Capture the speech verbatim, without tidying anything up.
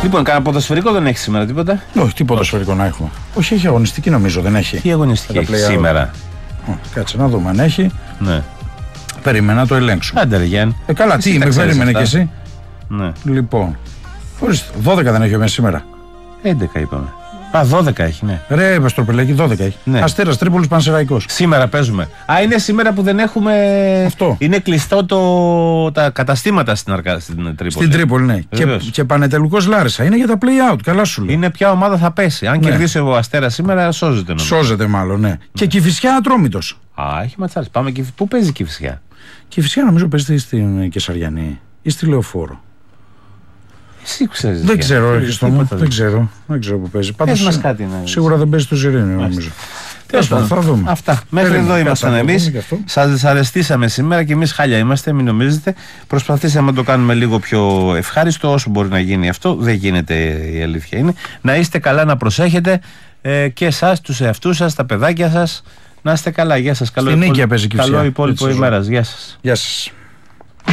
Λοιπόν, κανένα ποδοσφαιρικό δεν έχει σήμερα τίποτα. Όχι, τι ποδοσφαιρικό να έχουμε. Όχι, έχει αγωνιστική νομίζω, δεν έχει. Τι αγωνιστική έχει σήμερα. Ω, κάτσε να δούμε αν έχει. Ναι. Περίμενα να το ελέγξουμε. Άντε ρε Γιάννη. Ε, καλά, τι, με περίμενε κι εσύ. Ναι. Λοιπόν. Ορίστε, δώδεκα δεν έχει ο Μέση σήμερα. έντεκα είπαμε. Α, δώδεκα έχει, ναι. Ρε, Παστροπελέκη, δώδεκα έχει. Ναι. Αστέρας Τρίπολης Πανσεραϊκός. Σήμερα παίζουμε. Α, είναι σήμερα που δεν έχουμε. Αυτό. Είναι κλειστό το... τα καταστήματα στην, Αρκα... στην Τρίπολη. Στην Τρίπολη, ναι. Και, και Πανετελουκός Λάρισα. Είναι για τα play-out. Καλά σου λέω. Είναι ποια ομάδα θα πέσει. Αν ναι. κερδίσει ο Αστέρας σήμερα, σώζεται νομίζω. Σώζεται μάλλον, ναι. ναι. Και Κηφισιά Ατρόμητος. Α, έχει ματσάρες. Πάμε και. Πού παίζει Κηφισιά. Κηφισιά νομίζω παίζει στην Κεσαριανή ή στη Λεωφόρο. Εσύ ξέρεις. Δεν ξέρω, Χριστό μου. Δεν ξέρω. Δεν ξέρω που παίζει. Πάντως κάτι, ναι. Σίγουρα δεν παίζει στο Ζιρήνιο, νομίζω. Τέλος πάντων, θα δούμε. Αυτά. Μέχρι εδώ ήμασταν εμείς. Σας αρεστήσαμε σήμερα και εμείς χάλια είμαστε, μην νομίζετε. Προσπαθήσαμε να το κάνουμε λίγο πιο ευχάριστο όσο μπορεί να γίνει αυτό. Δεν γίνεται, η αλήθεια είναι. Να είστε καλά, να προσέχετε ε, και εσάς, τους εαυτούς σας, τα παιδάκια σας. Να είστε καλά. Γεια σας. Καλό, Στην Νίκαια παίζει Κηφισιά. Καλό υπόλοιπο ημέρας. Γεια σας. Γεια σας.